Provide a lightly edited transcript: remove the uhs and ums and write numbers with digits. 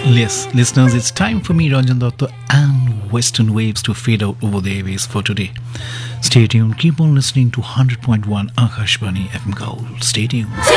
Yes, listeners, it's time for me, Ranjan Datta, and Western Waves to fade out over the airways for today. Stay tuned. Keep on listening to 100.1 Akashvani FM Gold. Stay tuned.